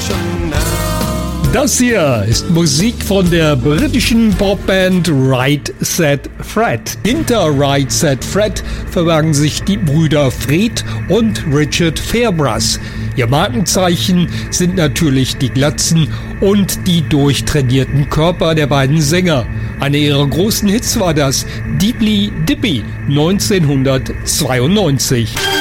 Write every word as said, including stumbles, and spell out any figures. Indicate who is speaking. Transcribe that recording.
Speaker 1: Das hier ist Musik von der britischen Popband Right Said Fred. Hinter Right Said Fred verbergen sich die Brüder Fred und Richard Fairbrass. Ihr Markenzeichen sind natürlich die Glatzen und die durchtrainierten Körper der beiden Sänger. Einer ihrer großen Hits war das Deeply Dippy neunzehnhundertzweiundneunzig.